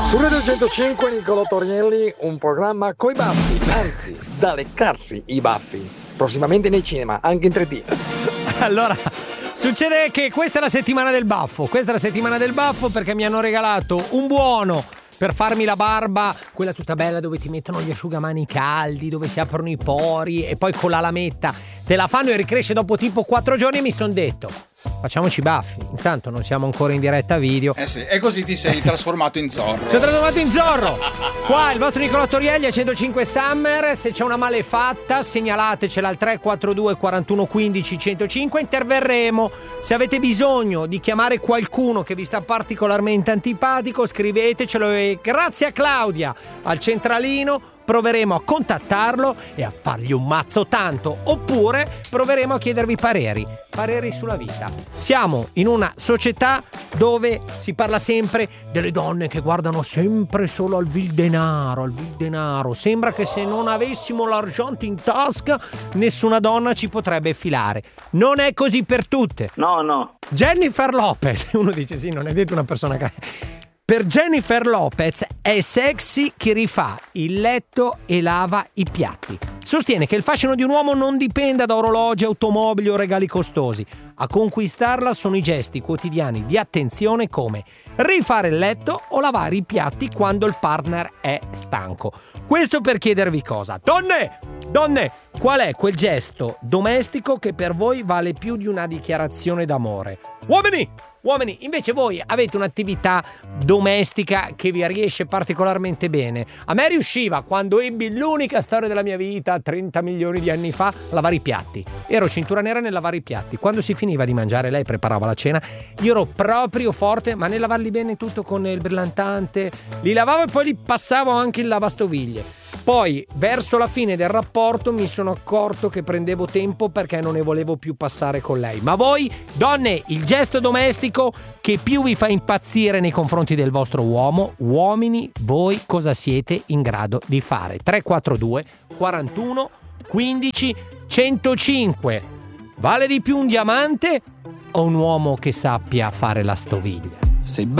Su Radio 105 Nicolò Torielli, un programma coi baffi, anzi, da leccarsi i baffi. Prossimamente nei cinema, anche in 3D. Allora, succede che questa è la settimana del baffo. Questa è la settimana del baffo perché mi hanno regalato un buono per farmi la barba, quella tutta bella dove ti mettono gli asciugamani caldi, dove si aprono i pori e poi con la lametta te la fanno e ricresce dopo tipo 4 giorni e mi son detto facciamoci baffi, intanto non siamo ancora in diretta video. Sì, e così ti sei trasformato in Zorro. Sono trasformato in Zorro. Qua il vostro Nicolò Torielli a 105 Summer. Se c'è una malefatta segnalatecela al 342 41 15 105. Interverremo. Se avete bisogno di chiamare qualcuno che vi sta particolarmente antipatico, scrivetecelo e grazie a Claudia al centralino proveremo a contattarlo e a fargli un mazzo tanto, oppure proveremo a chiedervi pareri sulla vita. Siamo in una società dove si parla sempre delle donne che guardano sempre solo al vil denaro. Sembra che se non avessimo l'argento in tasca nessuna donna ci potrebbe filare. Non è così per tutte. No. Jennifer Lopez, uno dice sì, non è detto una persona che... Per Jennifer Lopez è sexy chi rifà il letto e lava i piatti. Sostiene che il fascino di un uomo non dipenda da orologi, automobili o regali costosi. A conquistarla sono i gesti quotidiani di attenzione come rifare il letto o lavare i piatti quando il partner è stanco. Questo per chiedervi cosa. Donne, qual è quel gesto domestico che per voi vale più di una dichiarazione d'amore? Uomini, invece voi avete un'attività domestica che vi riesce particolarmente bene. A me riusciva, quando ebbi l'unica storia della mia vita, 30 milioni di anni fa, lavare i piatti. Ero cintura nera nel lavare i piatti. Quando si finiva di mangiare, lei preparava la cena, io ero proprio forte, ma nel lavarli bene tutto con il brillantante. Li lavavo e poi li passavo anche in lavastoviglie. Poi, verso la fine del rapporto, mi sono accorto che prendevo tempo perché non ne volevo più passare con lei. Ma voi, donne, il gesto domestico che più vi fa impazzire nei confronti del vostro uomo, uomini, voi cosa siete in grado di fare? 342 41 15 105. Vale di più un diamante o un uomo che sappia fare la stoviglia? Sei